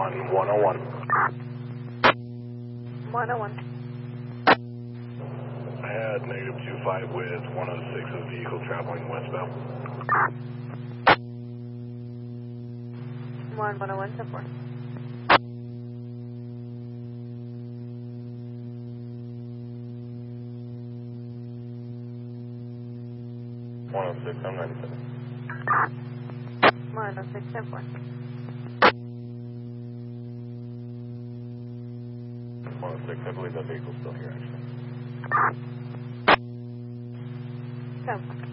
on 101. 101. I had negative 25 with 106 of vehicle traveling westbound. 101, 10-4. I'm 97. 106, 10-4. 106, I believe that vehicle's still here, actually. 10-4.